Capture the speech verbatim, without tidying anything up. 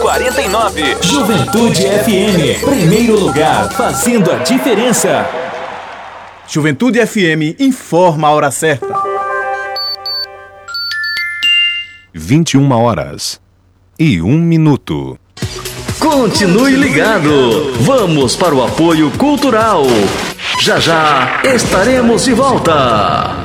quarenta e nove. Juventude F M, primeiro lugar, fazendo a diferença. Juventude F M informa a hora certa. vinte e uma horas e um minuto. Continue ligado. Vamos para o apoio cultural. Já já estaremos de volta.